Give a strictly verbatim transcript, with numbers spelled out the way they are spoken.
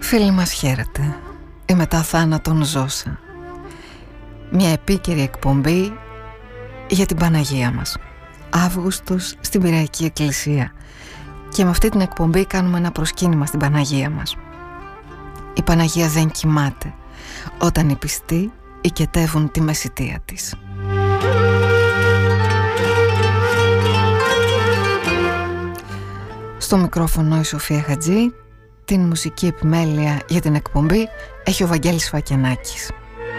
Φίλοι μας, χαίρετε. Η μετά θάνατον Ζώσα. Μια επίκαιρη εκπομπή για την Παναγία μας. Αύγουστος στην Πειραϊκή Εκκλησία. Και με αυτή την εκπομπή κάνουμε ένα προσκύνημα στην Παναγία μας. Η Παναγία δεν κοιμάται όταν οι πιστοί οικετεύουν τη μεσιτεία της. Στο μικρόφωνο η Σοφία Χατζή. Την μουσική επιμέλεια για την εκπομπή έχει ο Βαγγέλης Φακιανάκης.